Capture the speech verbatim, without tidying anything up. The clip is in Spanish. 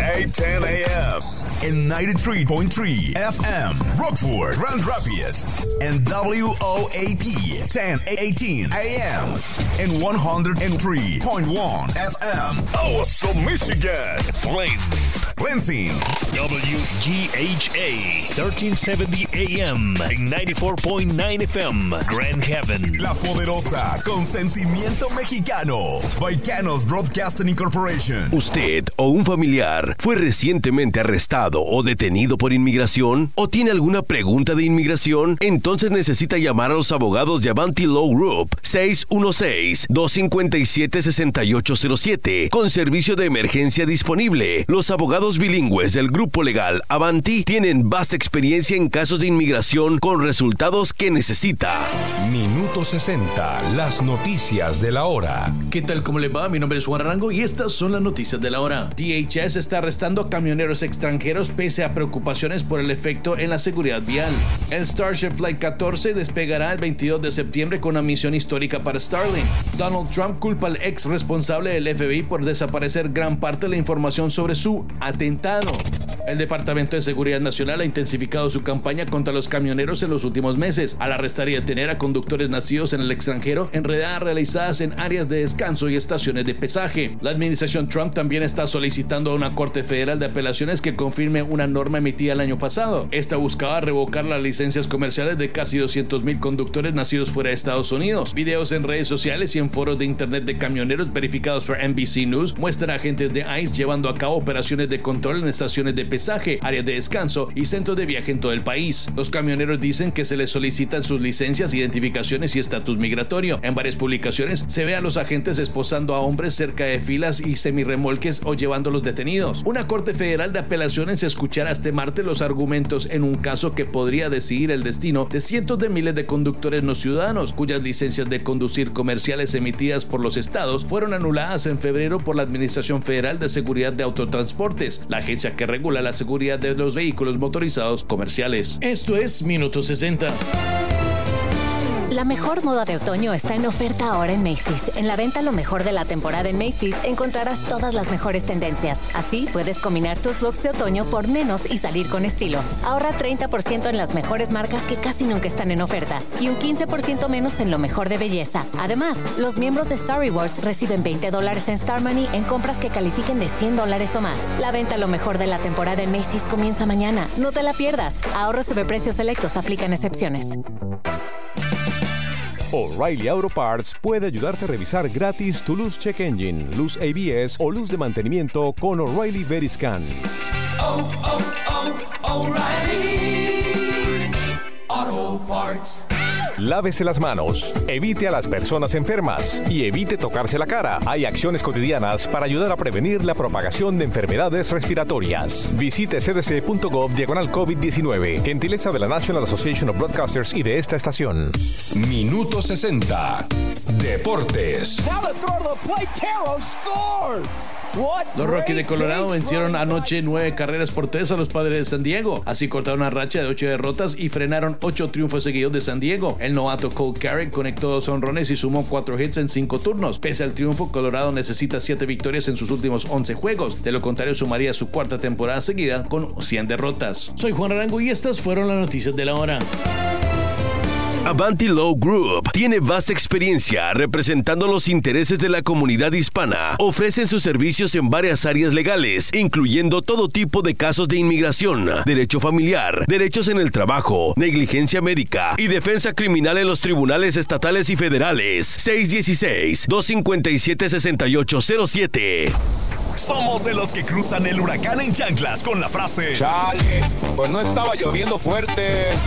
eight ten a.m. and ninety-three point three F M, Rockford, Grand Rapids, and W O A P ten eighteen A M and one oh three point one F M, Awesome, Michigan, Flint, Lansing, W G H A thirteen seventy A M and ninety-four point nine F M, Grand Haven. La poderosa, con sentimiento mexicano, Baicanos Broadcasting Incorporation. ¿Usted o un familiar fue recientemente arrestado o detenido por inmigración? ¿O tiene alguna pregunta de inmigración? Entonces necesita llamar a los abogados de Avanti Law Group seis uno seis, dos cinco siete, seis ocho cero siete con servicio de emergencia disponible. Los abogados bilingües del grupo legal Avanti tienen vasta experiencia en casos de inmigración con resultados que necesita. Minuto sesenta, las noticias de la hora. ¿Qué tal? ¿Cómo le va? Mi nombre es Juan Arango y estas son las noticias de la hora. D H S está arrestando a camioneros extranjeros pese a preocupaciones por el efecto en la seguridad vial. El Starship Flight catorce despegará el veintidós de septiembre con una misión histórica para Starlink. Donald Trump culpa al ex responsable del F B I por desaparecer gran parte de la información sobre su atentado. El Departamento de Seguridad Nacional ha intensificado su campaña contra los camioneros en los últimos meses, al arrestar y detener a conductores nacidos en el extranjero en redadas realizadas en áreas de descanso y estaciones de pesaje. La administración Trump también está solicitando a una Corte Federal de Apelaciones que confirme una norma emitida el año pasado. Esta buscaba revocar las licencias comerciales de casi doscientos mil conductores nacidos fuera de Estados Unidos. Videos en redes sociales y en foros de internet de camioneros verificados por N B C News muestran a agentes de ICE llevando a cabo operaciones de control en estaciones de pesaje, áreas de descanso y centros de viaje en todo el país. Los camioneros dicen que se les solicitan sus licencias, identificaciones y estatus migratorio. En varias publicaciones se ve a los agentes esposando a hombres cerca de filas y semirremolques o llevándolos detenidos. Una Corte Federal de Apelaciones escuchará este martes los argumentos en un caso que podría decidir el destino de cientos de miles de conductores no ciudadanos cuyas licencias de conducir comerciales emitidas por los estados fueron anuladas en febrero por la Administración Federal de Seguridad de Autotransportes, la agencia que regula la seguridad de los vehículos motorizados comerciales. Esto es Minuto sesenta. La mejor moda de otoño está en oferta ahora en Macy's. En la venta lo mejor de la temporada en Macy's encontrarás todas las mejores tendencias. Así puedes combinar tus looks de otoño por menos y salir con estilo. Ahorra treinta por ciento en las mejores marcas que casi nunca están en oferta y un quince por ciento menos en lo mejor de belleza. Además, los miembros de Star Rewards reciben veinte dólares en Star Money en compras que califiquen de cien dólares o más. La venta lo mejor de la temporada en Macy's comienza mañana. No te la pierdas. Ahorros sobre precios selectos, aplican excepciones. O'Reilly Auto Parts puede ayudarte a revisar gratis tu luz check engine, luz A B S o luz de mantenimiento con O'Reilly Veriscan. Oh, oh, oh, O'Reilly Auto Parts. Lávese las manos, evite a las personas enfermas y evite tocarse la cara. Hay acciones cotidianas para ayudar a prevenir la propagación de enfermedades respiratorias. Visite c d c punto gov diagonal COVID diecinueve. Gentileza de la National Association of Broadcasters y de esta estación. Minuto sesenta. Deportes. Los Rockies de Colorado vencieron anoche nueve carreras por tres a los Padres de San Diego. Así cortaron una racha de ocho derrotas y frenaron ocho triunfos seguidos de San Diego. El novato Cole Carrick conectó dos honrones y sumó cuatro hits en cinco turnos. Pese al triunfo, Colorado necesita siete victorias en sus últimos once juegos. De lo contrario, sumaría su cuarta temporada seguida con cien derrotas. Soy Juan Arango y estas fueron las noticias de la hora. Avanti Law Group tiene vasta experiencia representando los intereses de la comunidad hispana. Ofrecen sus servicios en varias áreas legales, incluyendo todo tipo de casos de inmigración, derecho familiar, derechos en el trabajo, negligencia médica y defensa criminal en los tribunales estatales y federales. seis uno seis, dos cinco siete, seis ocho cero siete. Somos de los que cruzan el huracán en chanclas con la frase Chale, pues no estaba lloviendo fuerte.